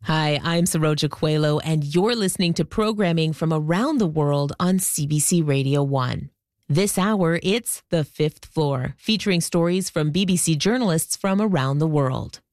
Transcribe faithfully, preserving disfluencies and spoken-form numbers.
Hi, I'm Saroja Coelho, and you're listening to programming from around the world on C B C Radio one. This hour, it's The Fifth Floor, featuring stories from B B C journalists from around the world.